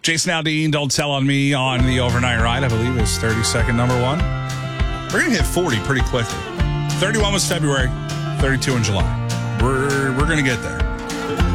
Jason Aldean, Don't Tell on Me on the overnight ride, I believe is 32nd number one. We're going to hit 40 pretty quickly. 31 was February, 32 in July. We're going to get there.